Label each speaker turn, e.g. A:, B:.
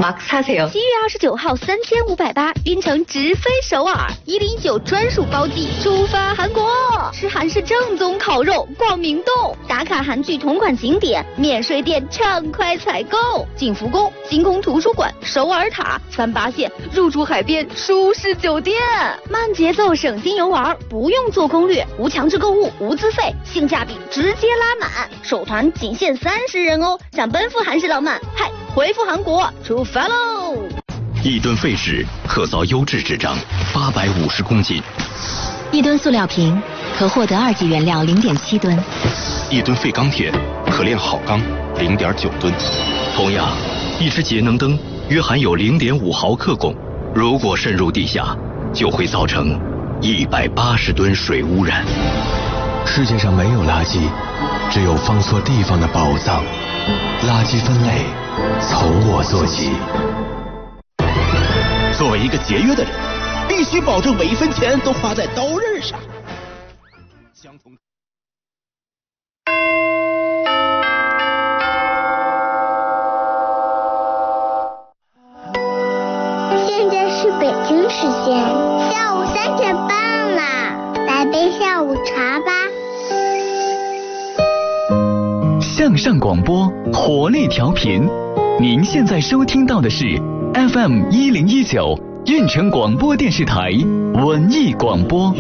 A: 막 사세요.
B: 7月29号3580晕乘直飞首尔，109专属包机出发韩国，吃韩式正宗烤肉，逛明洞，打卡韩剧同款景点，免税店畅快采购，景福宫、星空图书馆、首尔塔、三八线入住海边舒适酒店，慢节奏省心游玩，不用做攻略，无强制购物，无资费，性价比直接拉满，首团仅限30人哦！想奔赴韩式浪漫，嗨，回复韩国出发喽
C: ！1吨废纸可造优质纸张850公斤
D: ，1吨塑料瓶可获得2级原料0.7吨
C: ，1吨废钢铁可炼好钢0.9吨。同样，一只节能灯约含有0.5毫克汞，如果渗入地下，就会造成180吨水污染。
E: 世界上没有垃圾，只有放错地方的宝藏。垃圾分类从我做起。
F: 作为一个节约的人，必须保证每一分钱都花在刀刃上。相同。
G: 现在是北京时间下午3点半了，来杯下午茶吧。
H: 向上广播，活力调频。您现在收听到的是 FM 1019运城广播电视台文艺广播。